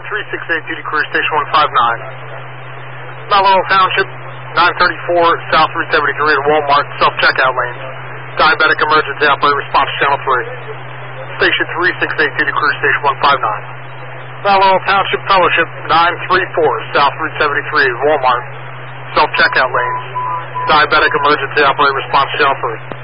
368 duty career station 159. Mount Laurel Township, 934 South 373 to Walmart, self-checkout lanes. Diabetic emergency operator response channel 3. Station 368 duty career station 159. Mount Laurel Township Fellowship, 934 South 373 to Walmart, self-checkout lanes. Diabetic emergency operator response channel 3.